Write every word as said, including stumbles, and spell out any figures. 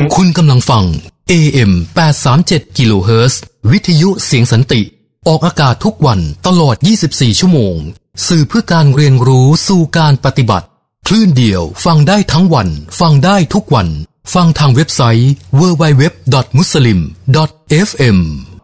คุณกำลังฟัง เอ เอ็ม แปดสามเจ็ด กิโลเฮิรตซ์วิทยุเสียงสันติออกอากาศทุกวันตลอดยี่สิบสี่ชั่วโมงสื่อเพื่อการเรียนรู้สู่การปฏิบัติคลื่นเดียวฟังได้ทั้งวันฟังได้ทุกวันฟังทางเว็บไซต์ ดับเบิลยู ดับเบิลยู ดับเบิลยู ดอท มุสลิม ดอท เอฟ เอ็ม